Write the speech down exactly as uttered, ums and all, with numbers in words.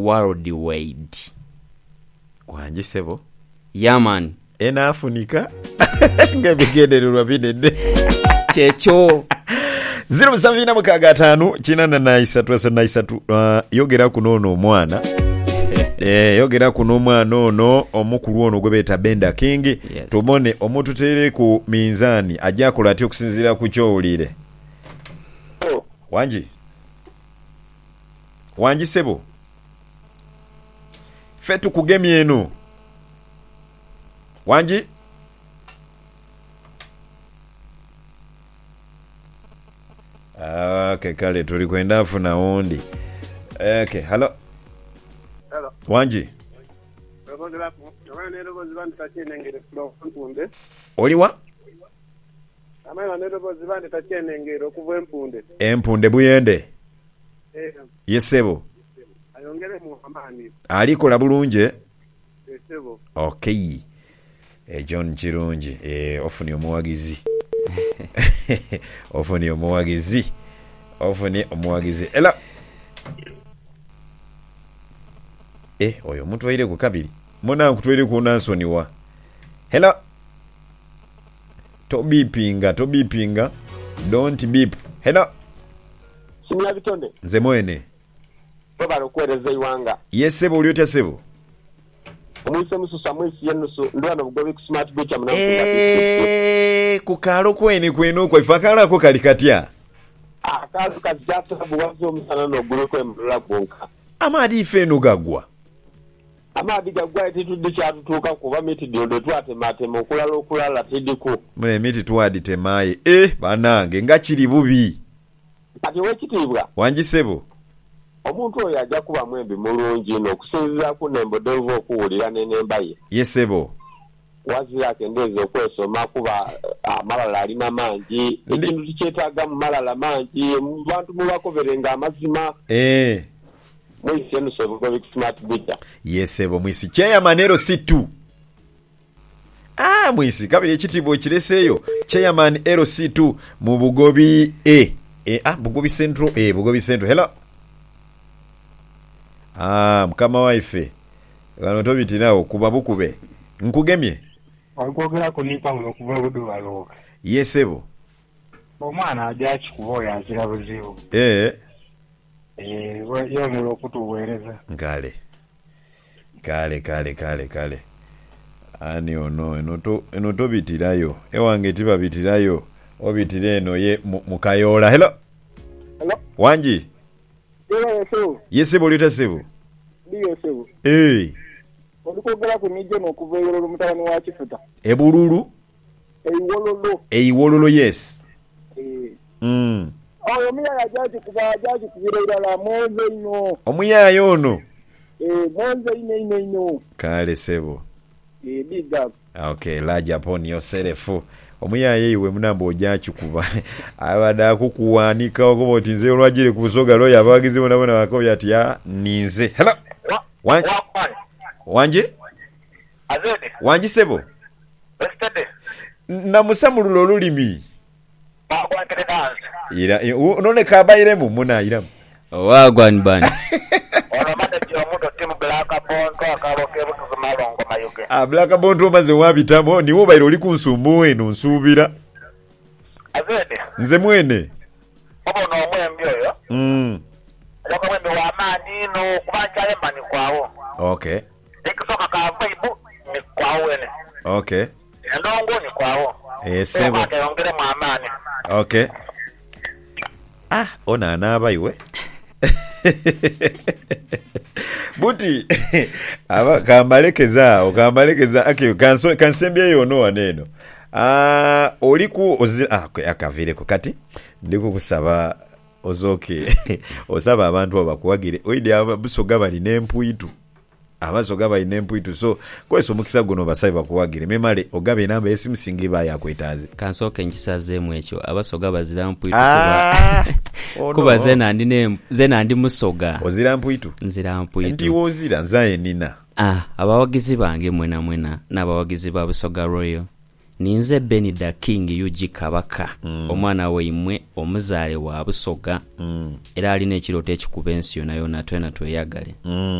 worldwide. Wanji sebo? Yeah man. Ena afunika ngabigendererwa binene checho zero seven mukaga tano kinana na isatu asa na isatu uh, yogera kunono omwana eh yogera kuno omwana ono omukulu ono gwe beta Benda King. Yes. Tubone omututere ku minzani ajja kola ati okusinzira ku kyowulire. Oh. Wanji Wanji sebo fetu kugemye eno Wanji Ah, okay, kale tuli kwenda afuna ondi. Okay, hello. Hello. Wanji. Empunde. Oliwa? Amala nero zibande tachenengero kuva empunde. Empunde buyende. Eh. Yesebo. Ayongere mu amani. Alikola bulunje. Yesebo. Okay. Eh John Chirunji eh ofuni omuwagizi. Ofuni omuwagizi. Ofuni omuwagizi. Ela. Eh oyo muntu waire ku kabiri. Mona nkutwere ku Nansoni wa. Hello. To beepinga, to beepinga. Don't beep. Hello. Simya bitonde. Nze mwene. Baba lokwereza iwanga. Yesebo uliotya sebo. Omwise mususa mwisi yenusu ndwana bugobe ku smart beach amuna. Eh kukalo kwene kweno kwa ifakala ko kalikatya. Ah kazu kazata buwazo omusana no gulu kwe mlula gonka. Amadi ifeno gagwa. Amadi gagwa etitudde kyatutuuka kuba miti dyondo twate mate mukulala okulala tidiku. Mule miti twadi temaye. Eh banange nga kiri bubi. Kati wekitibwa. Wanji sebo. Omuntu oyo ajja kuba mwembi mulungi n'okusinziira ku nembodevu okuwulira n'enemba ye. Yesebo. Wazira akendeeza okwesoma kuba amalala alina mangi. Ekintu kikyetaaga mu malala mangi. Bantu mubakoberenga amazima. Eh. Mwisi enusebo gobe smart bita. Yesebo mwisi. Cheya manero situ. Ah mwisi. Kabili ekitibo kireseyo. Cheya man ero situ mu Bugobi E. Eh ah Bugobi Central eh Bugobi Central. Hello. Ah mukama waife. Wano tobitirawo kuba bukube. Nkugemye. Okwogera kunipa muno kuva budu balo. Yesebo. Omwana ajja kikuboya azira buzibu. Eh. Eh yo mulo kutuwereza. Ngale. Kale kale kale kale. Ani ono enoto enoto bitirayo. Ewange tiba bitirayo. Obitire eno ye mukayola. Hello. Hello. Wanji. Yesebo. Yesebo lita sebo. Ndiyo sebo. Eh. Olikwogera ku nijo n'okuveera olumutani wa kifuta. Ebululu. Eiwololo. Eiwololo yes. Eh. Mm. Oyo omuyaya jaji kuba jaji kubira irala monze ino. Omuyaya ono. Eh monze ine ine ino. Kale sebo. Eh big up. Okay, large upon yourself. Omuyaya iwe munambo ojachu kuba. Abada kukuwanika okuba otinze olwagire kusoga lo yabagizi bona bona bakobya ati ya ninze. Hello. Wanji. Wanje? Azede. Wanji sebo. Yesterday. Na musamululo lulimi. Ba kwa dance. Ira none kabayire mu muna iramu. Wagwan ban. Ono mata kyo mundo timu Black Bond akaboke butu malongo mayuge. Ah Black Bond omaze wabitamo niwo bayiro oli kunsumbu eno nsubira. Azede. Nze mwene. Obo no mwembi oyo. Mm. Loko mwembi wa mani no kubanja lemba ni kwao. Okay. Ikisoka ka vibe ni kwao ene. Okay. Ndongo ni kwao. Eh sebo. Ongere mu amani. Okay. Ah, ona anaba iwe. Buti aba kambalekeza okambalekeza akyo kanso kansembye yono waneno. Ah, oliku ozi ah akavire ko kati ndiko kusaba ozoke osaba abantu abakuwagire oide abasoga bali nempuitu abasoga bali nempuitu so kweso mukisa gono basabe bakuwagire memale ogabe namba esimu singiba yakwetaze kansoke nkisaze mu ekyo abasoga bazira mpuitu ah, kuba oh kuba no. zena ndi ne zena ndi musoga ozira mpuitu nzira mpuitu ndi wozira nzaye nina ah abawagizi bange mwena mwena n'abawagizi ba Busoga Royal ninze Benda King U G Kabaka mm. omwana weimwe omuzaale wa Busoga mm. era ali n'ekiroto ekikubensiyo nayo natwe natwe yagale mm.